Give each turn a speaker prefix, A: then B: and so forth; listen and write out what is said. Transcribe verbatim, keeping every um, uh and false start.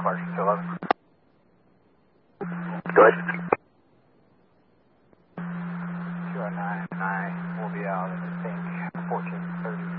A: departure to eleven.
B: Go ahead.
A: two oh nine, and I will be out, I think, fourteen thirty.